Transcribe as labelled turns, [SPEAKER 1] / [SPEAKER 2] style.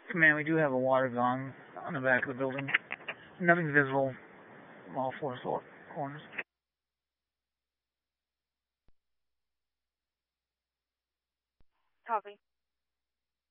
[SPEAKER 1] Command, we do have a water gong on the back of the building. Nothing visible from all four corners.
[SPEAKER 2] Copy.